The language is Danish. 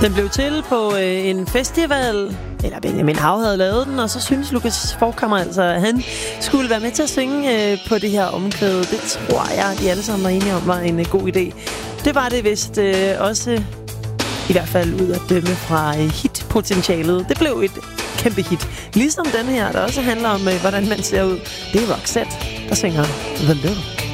Den blev til på en festival, eller Benjamin Hav havde lavet den, og så synes Lukas Forchhammer altså, at han skulle være med til at synge på det her omkvæde. Det tror jeg, de alle sammen var enige om, var en god idé. Det var det vist også, i hvert fald ud at dømme fra hitpotentialet. Det blev et kæmpe hit. Ligesom den her, der også handler om, hvordan man ser ud. Det er Roxette, der synger The Look.